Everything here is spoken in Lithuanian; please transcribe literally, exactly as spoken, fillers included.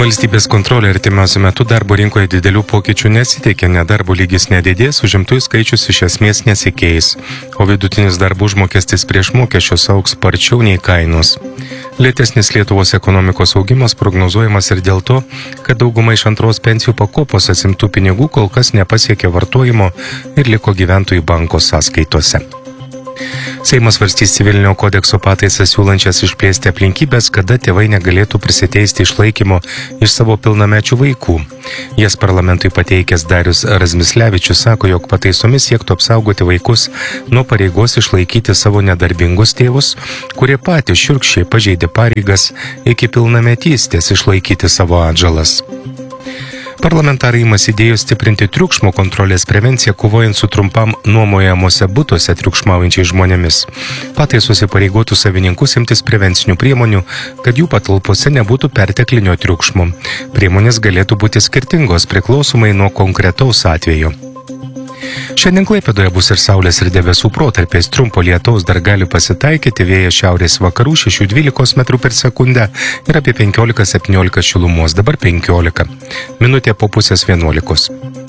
Valstybės kontrolė artimiausiu metu darbo rinkoje didelių pokyčių nesiteikia, nedarbo lygis nedidės, užimtųjų skaičius iš esmės nesikeis, o vidutinis darbo užmokestis prieš mokesčius augs sparčiau nei kainos. Lėtesnis Lietuvos ekonomikos augimas prognozuojamas ir dėl to, kad dauguma iš antros pensijų pakopos atsimtų pinigų kol kas nepasiekė vartojimo ir liko gyventojų banko sąskaitose. Seimas svarstys civilinio kodekso pataisas siūlančias išplėsti aplinkybės, kada tėvai negalėtų prisiteisti išlaikymo iš savo pilnamečių vaikų. Jas parlamentui pateikęs Darius Razmislevičius sako, jog pataisomis siektų apsaugoti vaikus nuo pareigos išlaikyti savo nedarbingus tėvus, kurie patys šiurkščiai pažeidė pareigas iki pilnametystės išlaikyti savo atžalas. Parlamentarai imasi idėjos stiprinti triukšmo kontrolės prevenciją, kovojant su trumpam nuomojamuose butuose triukšmaujančiais žmonėmis. Pataisos įpareigotų savininkus imtis prevencinių priemonių, kad jų patalpose nebūtų perteklinio triukšmo. Priemonės galėtų būti skirtingos priklausomai nuo konkretaus atvejo. Šiandien Klaipėdoje bus ir saulės ir debesų protarpiais, trumpo lietaus dar gali pasitaikyti, vėjas šiaurės vakarų šešių dvylikos metrų per sekundę ir apie penkiolika septyniolika šilumos, dabar penkiolika. Minutė po pusės vienuolikos.